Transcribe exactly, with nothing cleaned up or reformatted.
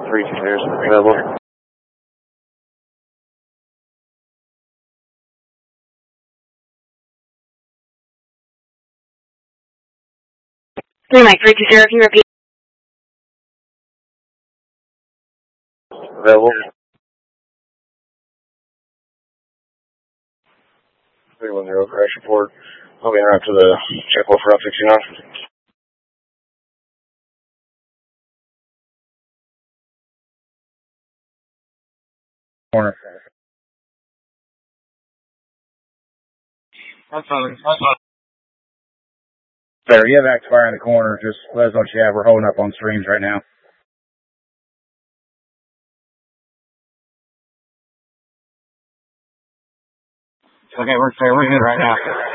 three two zero available. three Mike three two zero, can you repeat? Available. three one zero, crash report. I'll be around to the checklist for Route sixty-nine. Corner. That's fine. That's fine. There, you have Axe Fire in the corner. Just let us know what you have. We're holding up on streams right now. Okay, we're, we're good right now.